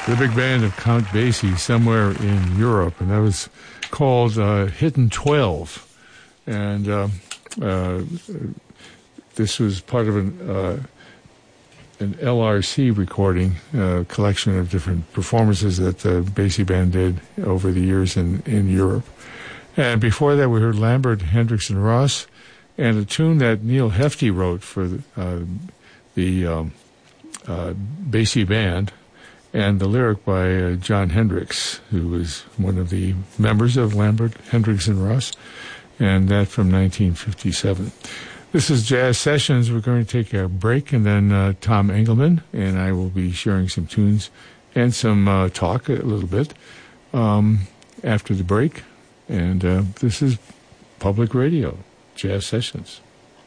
the big band of Count Basie somewhere in Europe, and that was called Hidden 12. And this was part of an LRC recording, collection of different performances that the Basie band did over the years in Europe. And before that, we heard Lambert, Hendricks, and Ross, and a tune that Neil Hefti wrote for the Basie band, and the lyric by John Hendricks, who was one of the members of Lambert, Hendricks, and Ross, and that from 1957. This is Jazz Sessions. We're going to take a break, and then Tom Engelman and I will be sharing some tunes and some talk a little bit after the break. And this is Public Radio, Jazz Sessions.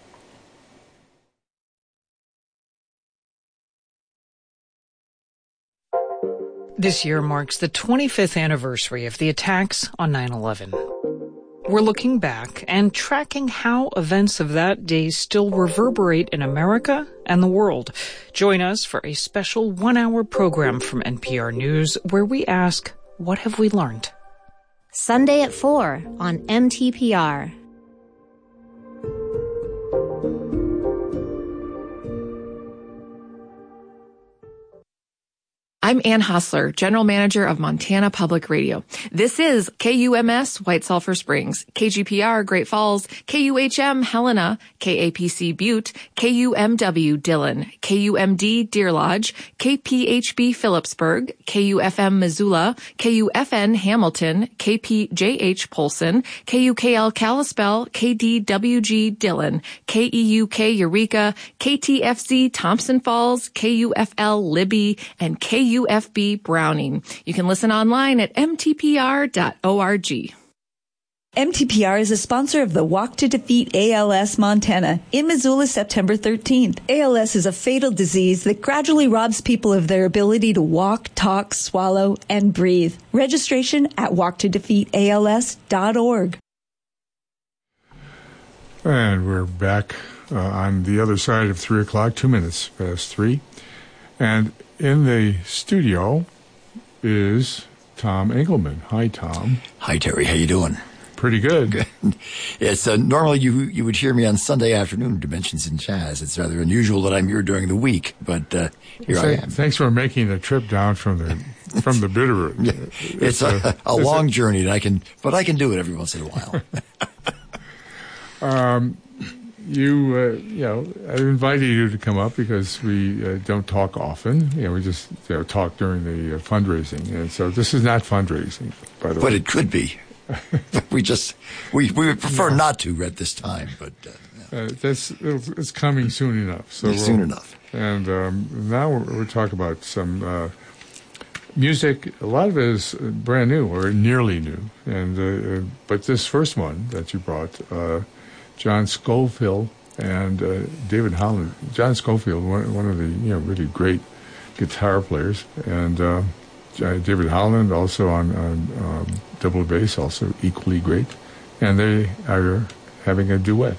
This year marks the 25th anniversary of the attacks on 9/11. We're looking back and tracking how events of that day still reverberate in America and the world. Join us for a special 1-hour program from NPR News where we ask, what have we learned? Sunday at 4 on MTPR. I'm Ann Hostler, General Manager of Montana Public Radio. This is KUMS White Sulphur Springs, KGPR Great Falls, KUHM Helena, KAPC Butte, KUMW Dillon, KUMD Deer Lodge, KPHB Phillipsburg, KUFM Missoula, KUFN Hamilton, KPJH Polson, KUKL Kalispell, KDWG Dillon, KEUK Eureka, KTFZ Thompson Falls, KUFL Libby, and KUFB Browning. You can listen online at mtpr.org. MTPR is a sponsor of the Walk to Defeat ALS Montana in Missoula September 13th. ALS is a fatal disease that gradually robs people of their ability to walk, talk, swallow, and breathe. Registration at walktodefeatals.org. And we're back on the other side of 3 o'clock, 2 minutes past 3. And in the studio is Tom Engelman. Hi, Tom. Hi, Terry. How you doing? Pretty good. Good. Yes, normally you would hear me on Sunday afternoon, Dimensions in Jazz. It's rather unusual that I'm here during the week, but here I am. Thanks for making the trip down from the Bitterroot. Yeah, it's a long journey, and I can do it every once in a while. I invited you to come up because we don't talk often. We just talk during the fundraising, and so this is not fundraising, by the way. But it could be. we would prefer not to at this time, but it's coming soon enough. Soon enough. And now we're talking about some music. A lot of it is brand new or nearly new, and but this first one that you brought. John Scofield and David Holland. John Scofield, one of the really great guitar players, and David Holland also on double bass, also equally great, and they are having a duet.